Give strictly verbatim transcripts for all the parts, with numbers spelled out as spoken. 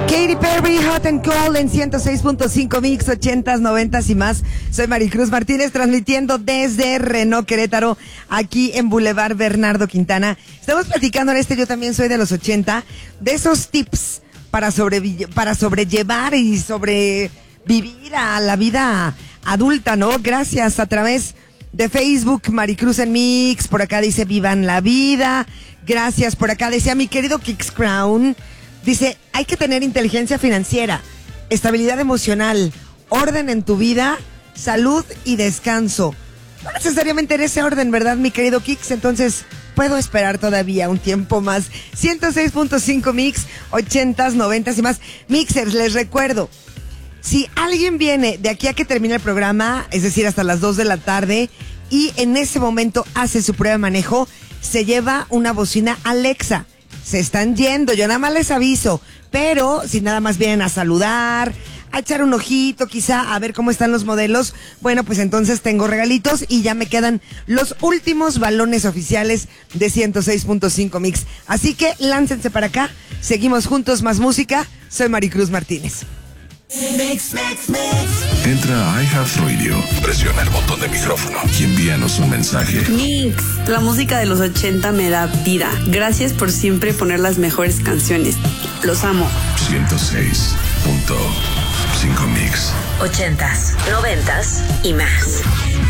Katy Perry, Hot and Cold en ciento seis punto cinco Mix, ochentas, noventas y más. Soy Maricruz Martínez, transmitiendo desde Renault Querétaro, aquí en Boulevard Bernardo Quintana. Estamos platicando en este Yo También Soy de los ochenta, de esos tips para, sobrevi- para sobrellevar y sobrevivir a la vida adulta, ¿no? Gracias, a través de Facebook, Maricruz en Mix. Por acá dice vivan la vida. Gracias, por acá decía mi querido Kix Crown. Dice, hay que tener inteligencia financiera, estabilidad emocional, orden en tu vida, salud y descanso. No necesariamente en ese orden, ¿verdad, mi querido Kix? Entonces, puedo esperar todavía un tiempo más. ciento seis punto cinco Mix, ochentas, noventas y más. Mixers, les recuerdo, si alguien viene de aquí a que termine el programa, es decir, hasta las dos de la tarde, y en ese momento hace su prueba de manejo, se lleva una bocina Alexa. Se están yendo, yo nada más les aviso, pero si nada más vienen a saludar, a echar un ojito quizá, a ver cómo están los modelos, bueno, pues entonces tengo regalitos y ya me quedan los últimos balones oficiales de ciento seis punto cinco Mix. Así que láncense para acá, seguimos juntos, más música. Soy Maricruz Martínez. Mix, mix, mix. Entra a iHeartRadio, presiona el botón de micrófono y envíanos un mensaje. Mix, la música de los ochenta me da vida. Gracias por siempre poner las mejores canciones. Los amo. ciento seis punto cinco Mix. Ochentas, noventas y más.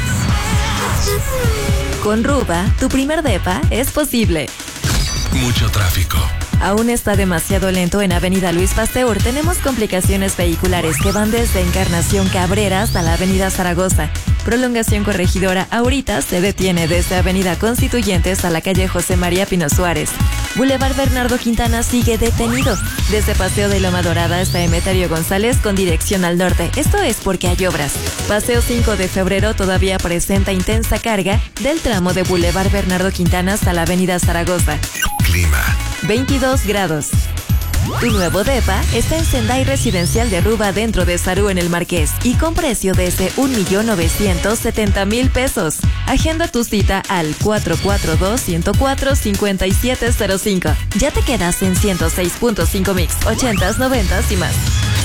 Con Ruba, tu primer depa es posible. Mucho tráfico. Aún está demasiado lento en Avenida Luis Pasteur. Tenemos complicaciones vehiculares que van desde Encarnación Cabrera hasta la Avenida Zaragoza. Prolongación Corregidora ahorita se detiene desde Avenida Constituyentes a la calle José María Pino Suárez. Boulevard Bernardo Quintana sigue detenido desde Paseo de Loma Dorada hasta Emeterio González con dirección al norte. Esto es porque hay obras. Paseo cinco de febrero todavía presenta intensa carga del tramo de Boulevard Bernardo Quintana hasta la Avenida Zaragoza. Clima. veintidós grados. Tu nuevo depa está en Sendai Residencial de Ruba dentro de Sarú en el Marqués y con precio desde un millón novecientos setenta mil pesos. Agenda tu cita al cuatro cuatro dos, uno cero cuatro, cinco siete cero cinco. Ya te quedas en ciento seis punto cinco Mix, ochentas, noventas y más.